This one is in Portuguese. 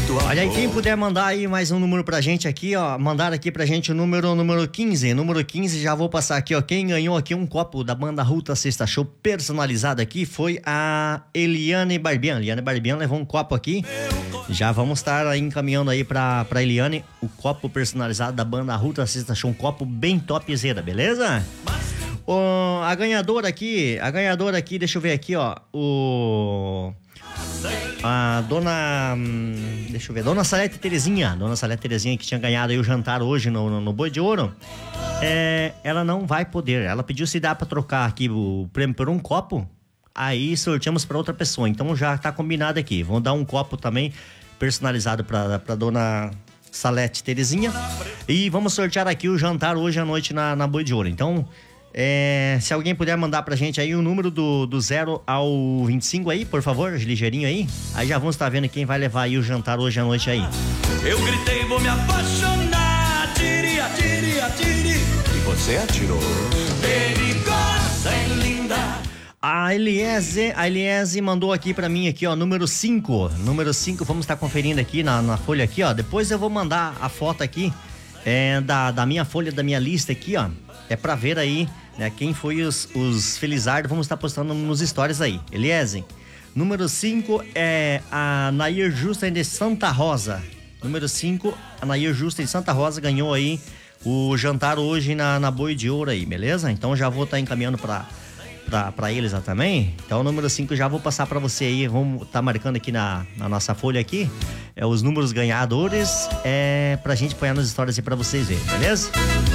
Olha aí, quem puder mandar aí mais um número pra gente aqui, ó, mandar aqui pra gente o número 15, já vou passar aqui, ó, quem ganhou aqui um copo da banda Ruta Sexta Show personalizado aqui foi a Eliane Barbian. Eliane Barbian levou um copo aqui, já vamos estar aí encaminhando aí pra Eliane o copo personalizado da banda Ruta Sexta Show, um copo bem topzera, beleza? A ganhadora aqui, deixa eu ver aqui, ó, a dona, deixa eu ver, Dona Salete Terezinha que tinha ganhado aí o jantar hoje no Boi de Ouro, ela não vai poder, ela pediu se dá pra trocar aqui o prêmio por um copo, aí sorteamos pra outra pessoa, então já tá combinado aqui, vamos dar um copo também personalizado pra Dona Salete Terezinha e vamos sortear aqui o jantar hoje à noite na Boi de Ouro, então... se alguém puder mandar pra gente aí o número do 0 ao 25 aí, por favor, ligeirinho aí já vamos estar vendo quem vai levar aí o jantar hoje à noite aí. Eu gritei, vou me apaixonar, tiri, e você atirou. Perigosa e linda. A Eliese mandou aqui pra mim aqui, ó, número 5, vamos estar conferindo aqui na folha aqui, ó, depois eu vou mandar a foto aqui da minha folha, da minha lista aqui, ó, pra ver aí, né, quem foi os felizardos, vamos estar postando nos stories aí. Eliese, número 5 é a Nair Justa de Santa Rosa. Número 5, a Nair Justa de Santa Rosa ganhou aí o jantar hoje na Boi de Ouro aí, beleza? Então já vou estar encaminhando pra eles lá também. Então o número 5 já vou passar pra você aí, vamos estar marcando aqui na nossa folha aqui, os números ganhadores, pra gente apoiar nas histórias aí pra vocês verem, beleza?